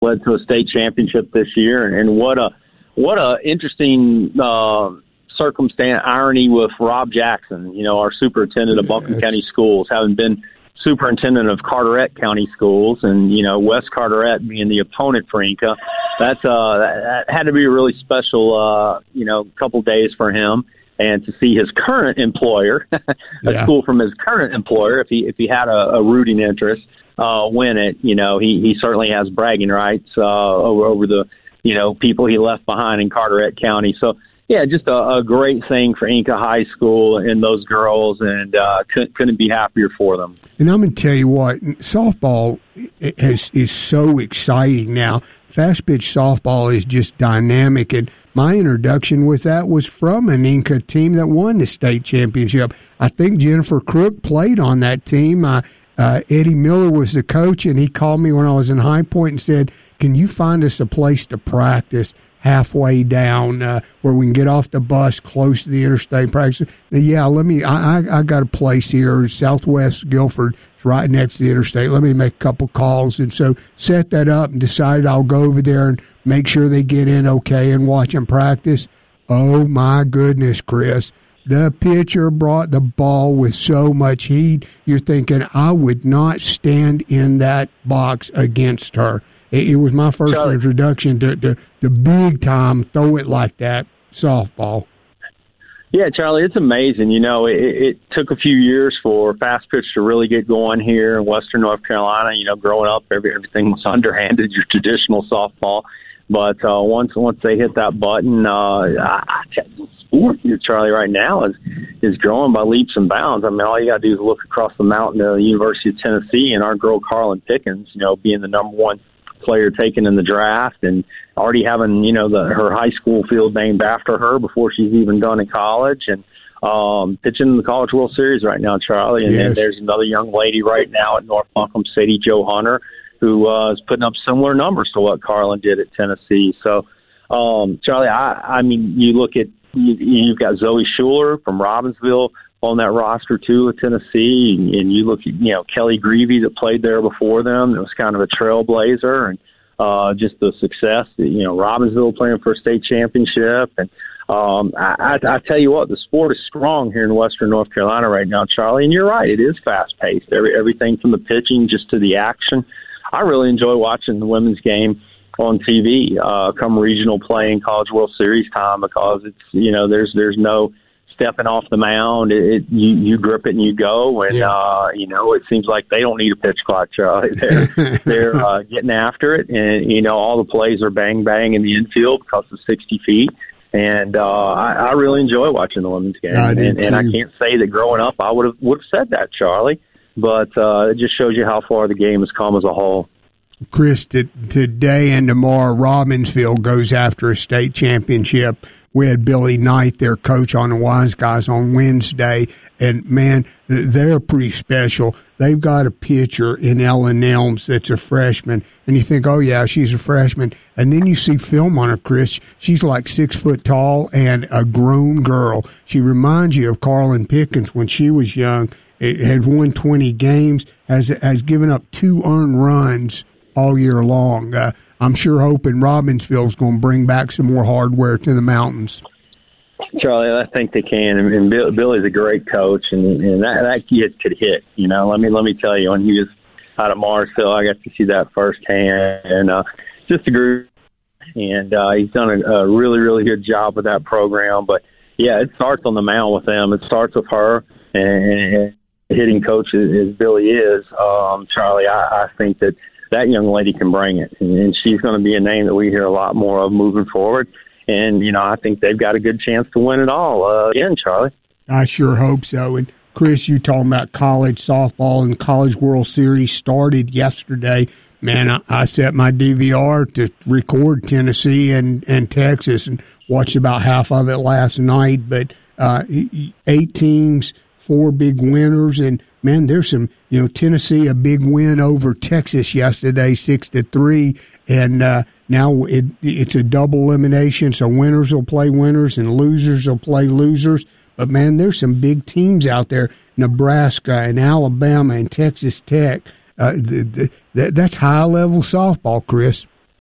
led to a state championship this year. And what a interesting circumstance, irony with Rob Jackson, our superintendent of Buncombe County Schools, having been superintendent of Carteret County Schools, and West Carteret being the opponent for Inca. That had to be a really special couple days for him, and to see his current employer, a school from his current employer, if he had a rooting interest, win it. He certainly has bragging rights over the people he left behind in Carteret County. So yeah, just a great thing for Inca High School and those girls, and couldn't be happier for them. And I'm going to tell you what, softball is so exciting now. Fast pitch softball is just dynamic, and my introduction with that was from an Inca team that won the state championship. I think Jennifer Crook played on that team. Eddie Miller was the coach, and he called me when I was in High Point and said, "Can you find us a place to practice halfway down where we can get off the bus close to the interstate practice?" Yeah, I got a place here, Southwest Guilford. It's right next to the interstate. Let me make a couple calls. And so set that up and decided I'll go over there and make sure they get in okay and watch them practice. Oh, my goodness, Chris. The pitcher brought the ball with so much heat. You're thinking, I would not stand in that box against her. It was my first introduction to the big-time throw it like that softball. Yeah, Charlie, it's amazing. It took a few years for fast pitch to really get going here in Western North Carolina. Growing up, everything was underhanded, your traditional softball. But once they hit that button, sport here, Charlie, right now is growing by leaps and bounds. I mean, all you got to do is look across the mountain to the University of Tennessee and our girl Carlin Pickens, being the number one player taken in the draft, and already having her high school field named after her before she's even done in college, and pitching in the College World Series right now, Charlie. And then there's another young lady right now at North Buncombe City, Jo Hunter, who is putting up similar numbers to what Carlin did at Tennessee. So, Charlie, I mean, you look at you've got Zoe Schuler from Robbinsville on that roster too at Tennessee, and you look at Kelly Greavy that played there before them. It was kind of a trailblazer, and just the success that Robbinsville playing for a state championship. And I tell you what, the sport is strong here in Western North Carolina right now, Charlie. And you're right, it is fast paced. Everything from the pitching just to the action. I really enjoy watching the women's game on TV come regional play and College World Series time, because it's there's no stepping off the mound. You grip it and you go, and it seems like they don't need a pitch clock, Charlie. They're getting after it, and all the plays are bang bang in the infield because of 60 feet. And I really enjoy watching the women's game, and I can't say that growing up I would have said that, Charlie, but it just shows you how far the game has come as a whole. Chris, today and tomorrow, Robbinsville goes after a state championship. We had Billy Knight, their coach, on the Wise Guys on Wednesday, and, man, they're pretty special. They've got a pitcher in Ellen Elms that's a freshman, and you think, oh, yeah, she's a freshman. And then you see film on her, Chris. She's like 6 foot tall and a grown girl. She reminds you of Carlin Pickens when she was young. It had won 20 games, has given up 2 earned runs all year long. I'm sure hoping Robbinsville's going to bring back some more hardware to the mountains. Charlie, I think they can. And Billy's a great coach, and that kid could hit. Let me tell you, when he was out of Marsville, I got to see that firsthand, and just a group. And he's done a really, really good job with that program. But yeah, it starts on the mound with them. It starts with her, and hitting coach as Billy is, Charlie. I think that young lady can bring it, and she's going to be a name that we hear a lot more of moving forward. And, I think they've got a good chance to win it all again, Charlie. I sure hope so. And, Chris, you talking about college softball, and College World Series started yesterday. Man, I set my DVR to record Tennessee and Texas and watched about half of it last night. But 8 teams, 4 big winners, and man, there's some, Tennessee, a big win over Texas yesterday, 6-3, and now it's a double elimination, so winners will play winners and losers will play losers. But man, there's some big teams out there, Nebraska and Alabama and Texas Tech. That's high level softball, Chris.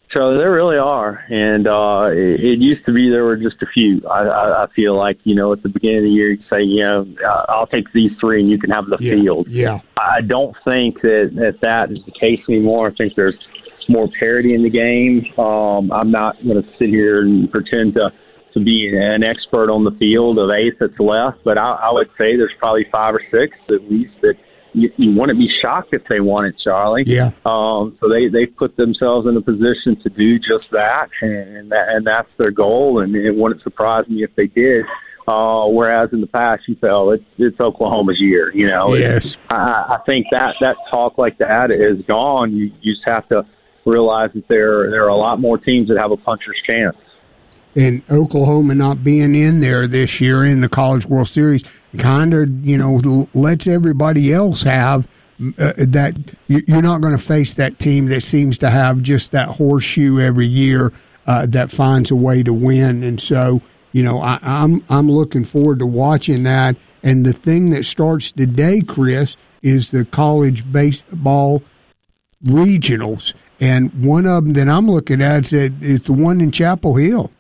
So there really are, and it used to be there were just a few. I feel like, at the beginning of the year, you say, I'll take these three and you can have the field. Yeah. I don't think that is the case anymore. I think there's more parity in the game. I'm not going to sit here and pretend to be an expert on the field of 8 that's left, but I would say there's probably 5 or 6 at least that you wouldn't be shocked if they won it, Charlie. Yeah. So they put themselves in a position to do just that, and that's their goal. And it wouldn't surprise me if they did. Whereas in the past, you say, "Oh, it's Oklahoma's year." Yes. I think that talk like that is gone. You just have to realize that there are a lot more teams that have a puncher's chance. And Oklahoma not being in there this year in the College World Series kind of, lets everybody else have that. You're not going to face that team that seems to have just that horseshoe every year that finds a way to win. And so, I'm looking forward to watching that. And the thing that starts today, Chris, is the college baseball regionals. And one of them that I'm looking at is the one in Chapel Hill.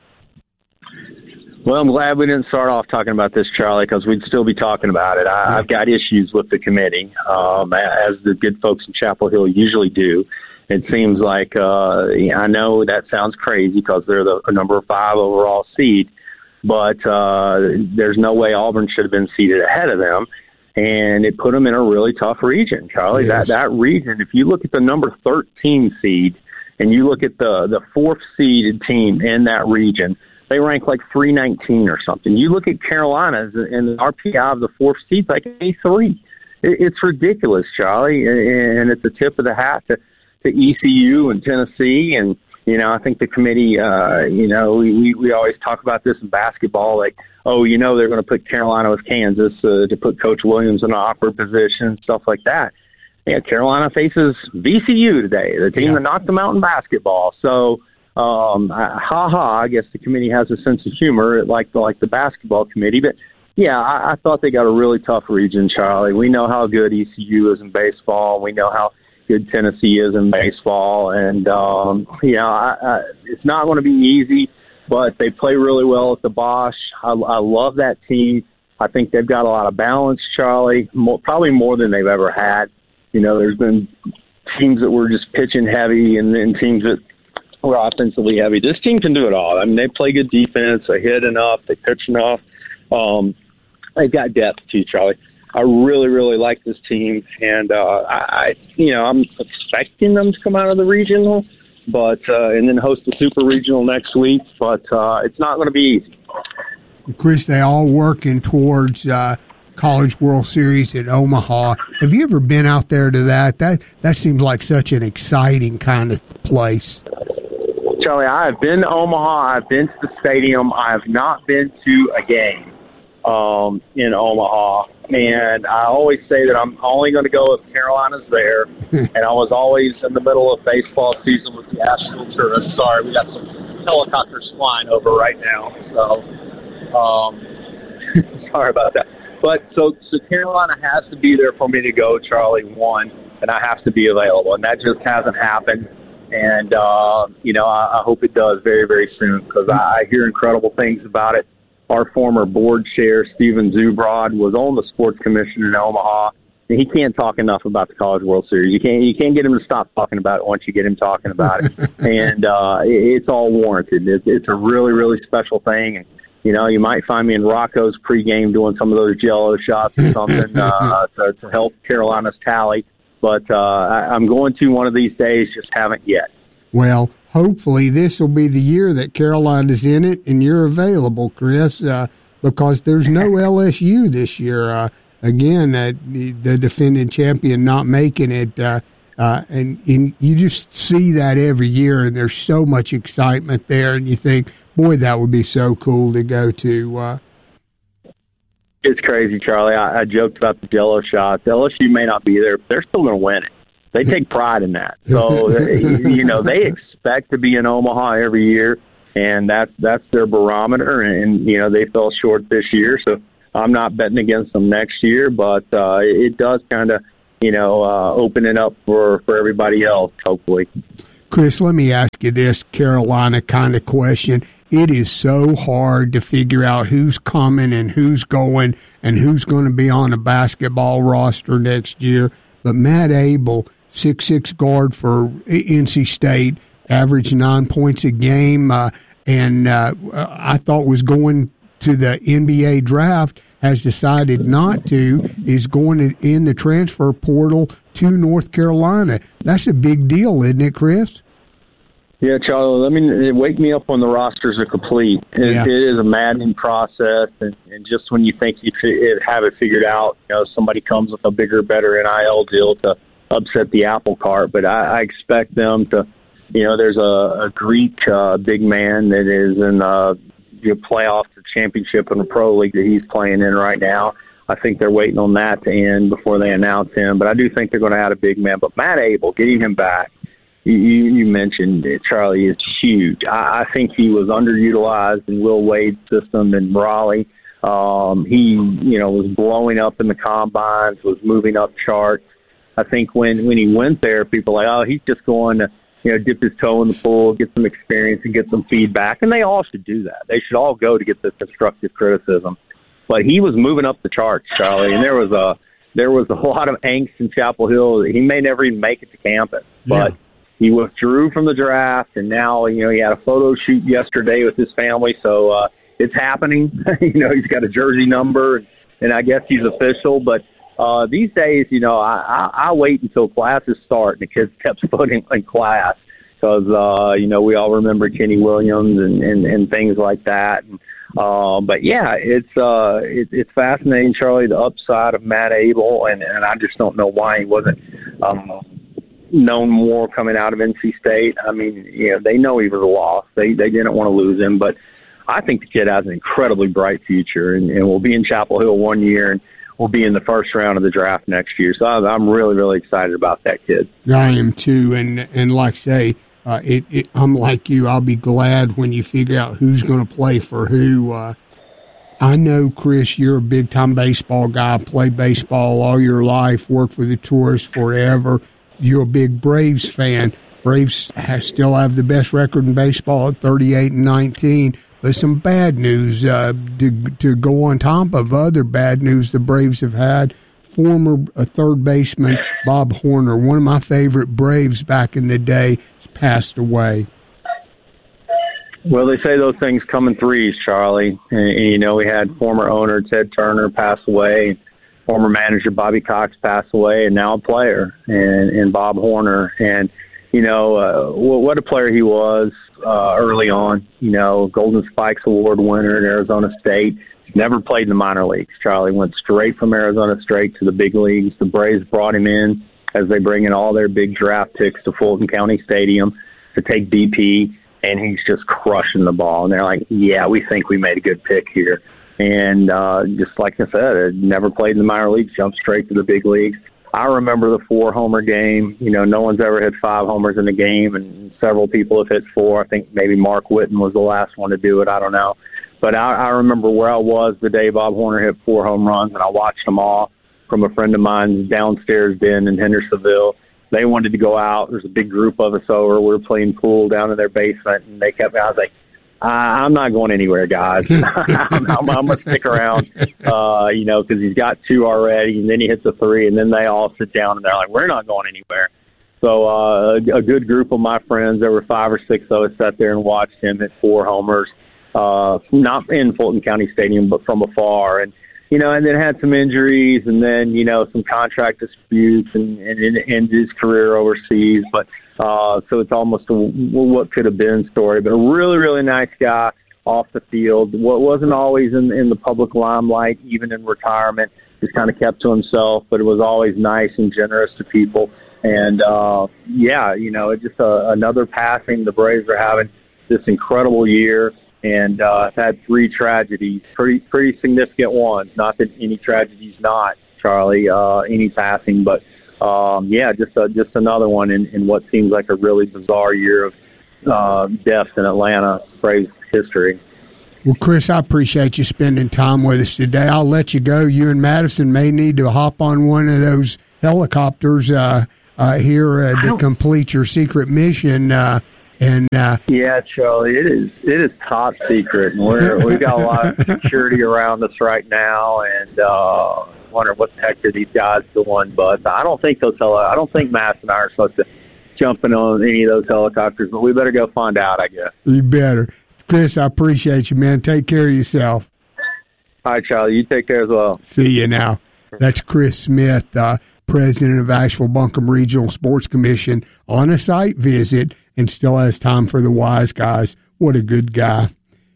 Well, I'm glad we didn't start off talking about this, Charlie, because we'd still be talking about it. I've got issues with the committee, as the good folks in Chapel Hill usually do. It seems like, I know that sounds crazy because they're the number 5 overall seed, but there's no way Auburn should have been seeded ahead of them. And it put them in a really tough region, Charlie. Yes. That region, if you look at the number 13 seed and you look at the 4th seeded team in that region, they rank like 319 or something. You look at Carolina's and the RPI of the 4th seed, like A3. It's ridiculous, Charlie, and it's a tip of the hat to ECU and Tennessee. And, I think the committee, we always talk about this in basketball, like, they're going to put Carolina with Kansas to put Coach Williams in an awkward position, stuff like that. Yeah, Carolina faces VCU today, the team that knocked them out in basketball. So, I guess the committee has a sense of humor, like the basketball committee. But, yeah, I thought they got a really tough region, Charlie. We know how good ECU is in baseball. We know how good Tennessee is in baseball. And, it's not going to be easy, but they play really well at the Bosch. I love that team. I think they've got a lot of balance, Charlie, probably more than they've ever had. There's been teams that were just pitching heavy and then teams that were offensively heavy. This team can do it all. I mean, they play good defense. They hit enough. They pitch enough. They've got depth too, Charlie. I really, really like this team, and I'm expecting them to come out of the regional, but and then host the super regional next week. But it's not going to be easy. Chris, they all working towards College World Series at Omaha. Have you ever been out there to that? That seems like such an exciting kind of place. Charlie, I have been to Omaha. I've been to the stadium. I have not been to a game in Omaha. And I always say that I'm only going to go if Carolina's there. And I was always in the middle of baseball season with the Asheville Tourists. Sorry, we got some helicopters flying over right now. So, sorry about that. But so Carolina has to be there for me to go, Charlie, one, and I have to be available. And that just hasn't happened. And, I hope it does very, very soon because I hear incredible things about it. Our former board chair, Stephen Zubrod, was on the sports commission in Omaha, and he can't talk enough about the College World Series. You can't get him to stop talking about it once you get him talking about it. And it's all warranted. It's a really, really special thing. And, you might find me in Rocco's pregame doing some of those Jello shots or something to help Carolina's tally. But I'm going to one of these days, just haven't yet. Well, hopefully this will be the year that Carolina's in it and you're available, Chris, because there's no LSU this year. Again, the defending champion not making it. And you just see that every year, and there's so much excitement there, and you think, boy, that would be so cool to go to. It's crazy, Charlie. I joked about the Jello shots. LSU may not be there, but they're still going to win it. They take pride in that. So, they expect to be in Omaha every year, and that's their barometer. And, they fell short this year, so I'm not betting against them next year. But it does kind of, open it up for everybody else, hopefully. Chris, let me ask you this Carolina kind of question. It is so hard to figure out who's coming and who's going and who's going to be on the basketball roster next year. But Matt Abel, 6'6" guard for NC State, averaged 9 points a game, and I thought was going to the NBA draft, has decided not to, is going in the transfer portal to North Carolina. That's a big deal, isn't it, Chris? Yeah, Charlie, wake me up when the rosters are complete. It is a maddening process, and just when you think you have it figured out, somebody comes with a bigger, better NIL deal to upset the apple cart. But I expect them to, there's a Greek big man that is in the playoff championship in the pro league that he's playing in right now. I think they're waiting on that to end before they announce him. But I do think they're going to add a big man. But Matt Abel, getting him back, you mentioned it, Charlie, is huge. I think he was underutilized in Will Wade's system in Raleigh. He, was blowing up in the combines, was moving up charts. I think when he went there, people were like, oh, he's just going to, dip his toe in the pool, get some experience and get some feedback. And they all should do that. They should all go to get this constructive criticism. But he was moving up the charts, Charlie, and there was a lot of angst in Chapel Hill. He may never even make it to campus. But he withdrew from the draft, and now, he had a photo shoot yesterday with his family. So it's happening. He's got a jersey number, and I guess he's official. But these days, I wait until classes start and the kids kept putting in class because, we all remember Kenny Williams and things like that. But yeah, it's fascinating, Charlie, the upside of Matt Abel, and I just don't know why he wasn't known more coming out of NC State. I mean, they know he was a loss. They didn't want to lose him, but I think the kid has an incredibly bright future, and will be in Chapel Hill one year, and will be in the first round of the draft next year. So I'm really, really excited about that kid. I am too, and like I say, I'm like you. I'll be glad when you figure out who's going to play for who. I know, Chris, you're a big-time baseball guy, play baseball all your life, worked for the Tourists forever. You're a big Braves fan. Braves still have the best record in baseball at 38-19. But some bad news to go on top of other bad news the Braves have had. Former third baseman Bob Horner, one of my favorite Braves back in the day, has passed away. Well, they say those things come in threes, Charlie. And we had former owner Ted Turner pass away, former manager Bobby Cox pass away, and now a player, and Bob Horner. And, what a player he was early on. Golden Spikes Award winner at Arizona State. Never played in the minor leagues, Charlie. Went straight from Arizona State to the big leagues. The Braves brought him in as they bring in all their big draft picks to Fulton County Stadium to take BP, and he's just crushing the ball. And they're like, yeah, we think we made a good pick here. And just like I said, never played in the minor leagues, jumped straight to the big leagues. I remember the 4-homer game. No one's ever hit 5 homers in a game, and several people have hit 4. I think maybe Mark Whitten was the last one to do it. I don't know. But I remember where I was the day Bob Horner hit 4 home runs, and I watched them all from a friend of mine's downstairs den in Hendersonville. They wanted to go out. There's a big group of us over. We were playing pool down in their basement, and they kept. I was like, I'm not going anywhere, guys. I'm going to stick around, because he's got 2 already, and then he hits a 3, and then they all sit down, and they're like, we're not going anywhere. So a good group of my friends, there were 5 or 6 of us, sat there and watched him hit 4 homers. Not in Fulton County Stadium, but from afar. And then had some injuries and then, some contract disputes and ended his career overseas. But, so it's almost what could have been story, but a really, really nice guy off the field. Wasn't always in the public limelight, even in retirement, just kind of kept to himself, but it was always nice and generous to people. And, it's just another passing. The Braves are having this incredible year. And had 3 tragedies, pretty significant ones. Not that any tragedies not, Charlie, any passing, but just another one in what seems like a really bizarre year of deaths in Atlanta Braves history. Well, Chris, I appreciate you spending time with us today. I'll let you go. You and Madison may need to hop on one of those helicopters here to complete your secret mission. Yeah, Charlie, it is top secret. We've got a lot of security around us right now, and wondering what the heck are these guys doing. But I don't think Mass and I are supposed to jump in on any of those helicopters. But we better go find out, I guess. You better, Chris. I appreciate you, man. Take care of yourself. All right, Charlie. You take care as well. See you now. That's Chris Smith, president of Asheville-Buncombe Regional Sports Commission, on a site visit and still has time for the Wise Guys. What a good guy.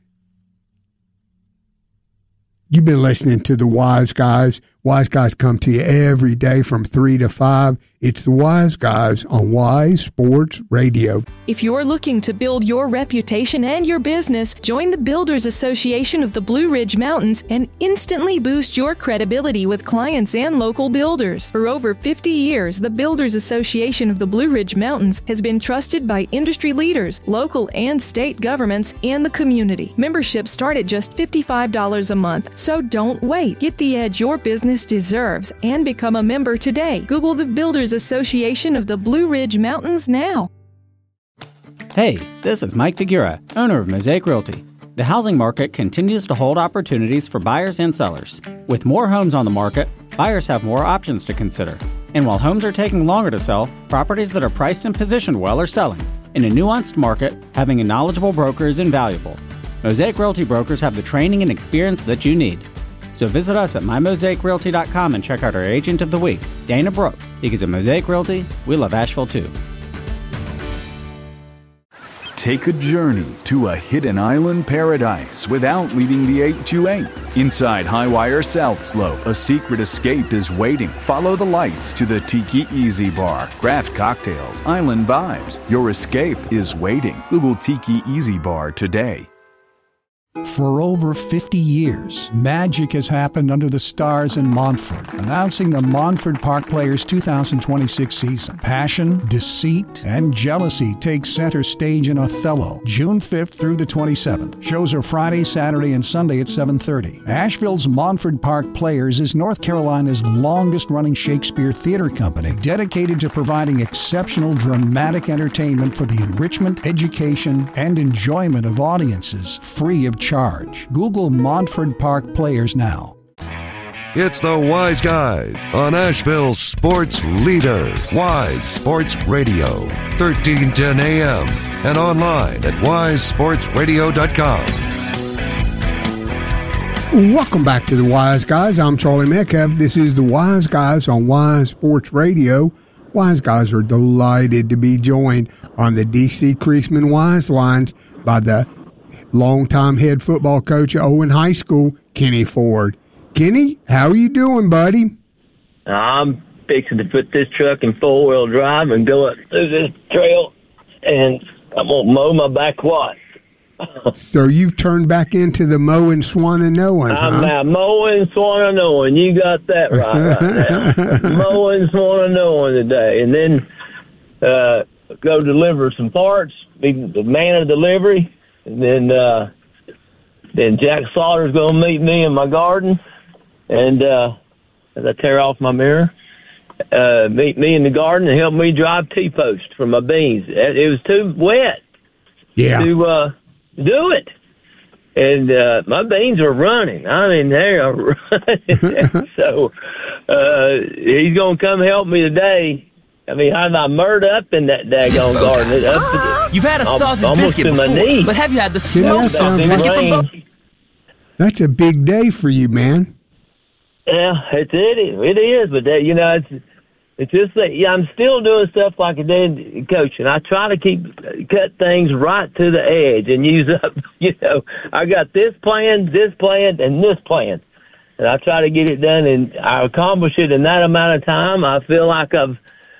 You've been listening to the Wise Guys. Wise Guys come to you every day from 3 to 5. It's the Wise Guys on Wise Sports Radio. If you're looking to build your reputation and your business, join the Builders Association of the Blue Ridge Mountains and instantly boost your credibility with clients and local builders. For over 50 years, the Builders Association of the Blue Ridge Mountains has been trusted by industry leaders, local and state governments, and the community. Memberships start at just $55 a month, so don't wait. Get the edge your business deserves and become a member today. Google the Builders Association of the Blue Ridge Mountains now. Hey, this is Mike Figura, owner of Mosaic Realty. The housing market continues to hold opportunities for buyers and sellers. With more homes on the market, buyers have more options to consider. And while homes are taking longer to sell, properties that are priced and positioned well are selling. In a nuanced market, having a knowledgeable broker is invaluable. Mosaic Realty brokers have the training and experience that you need. So visit us at mymosaicrealty.com and check out our Agent of the Week, Dana Brooke, because at Mosaic Realty, we love Asheville too. Take a journey to a hidden island paradise without leaving the 828. Inside Highwire South Slope, a secret escape is waiting. Follow the lights to the Tiki Easy Bar. Craft cocktails, island vibes. Your escape is waiting. Google Tiki Easy Bar today. For over 50 years, magic has happened under the stars in Montford, announcing the Montford Park Players 2026 season. Passion, deceit, and jealousy take center stage in Othello, June 5th through the 27th. Shows are Friday, Saturday, and Sunday at 7:30. Asheville's Montford Park Players is North Carolina's longest-running Shakespeare theater company, dedicated to providing exceptional dramatic entertainment for the enrichment, education, and enjoyment of audiences, free of charge. Google Montford Park Players now. It's the Wise Guys on Asheville's sports leader, Wise Sports Radio, 1310 AM, and online at wisesportsradio.com. Welcome back to the Wise Guys. I'm Charlie Metcalf. This is the Wise Guys on Wise Sports Radio. Wise Guys are delighted to be joined on the D.C. Creasman Wise lines by the longtime head football coach at Owen High School, Kenny Ford. Kenny, how are you doing, buddy? I'm fixing to put this truck in four-wheel drive and go up through this trail, and I'm going to mow my back lot. So you've turned back into the mowing, Swananoan, huh? I'm now mowing, Swananoan. You got that right now. Mowing, Swananoan today. And then go deliver some parts, be the man of delivery. And then Jack Slaughter's going to meet me in my garden. And as I tear off my mirror, meet me in the garden and help me drive T-post for my beans. It was too wet to do it. And my beans are running. I mean, they are running. So he's going to come help me today. I mean, I'm murdered up in that daggone garden. You've had a sausage biscuit before, but have you had the smoked sausage biscuit from both? That's a big day for you, man. Yeah, it is. But it's just that I'm still doing stuff like I did coaching. I try to cut things right to the edge and use up. I got this plan, and this plan, and I try to get it done, and I accomplish it in that amount of time. I feel like I've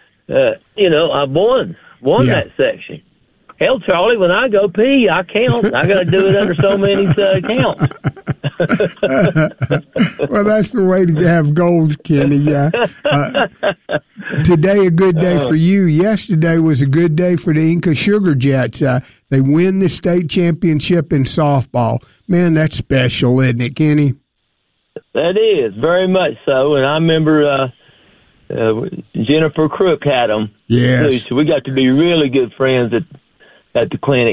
won that section. Hell, Charlie, when I go pee, I count. I got to do it under so many counts. Well, that's the way to have goals, Kenny. Today, a good day for you. Yesterday was a good day for the Inca Sugar Jets. They win the state championship in softball. Man, that's special, isn't it, Kenny? That is, very much so. And I remember Jennifer Crook had them. Yes. So we got to be really good friends at the clinic.